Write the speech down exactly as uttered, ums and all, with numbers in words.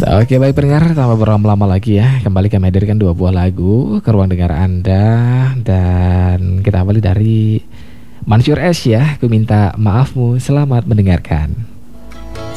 Oke baik pendengar, tanpa berlama-lama lagi ya, kembali kami hadirkan dua buah lagu ke ruang dengar Anda. Dan kita awali dari Mansyur S ya, Ku Minta Maafmu. Selamat mendengarkan.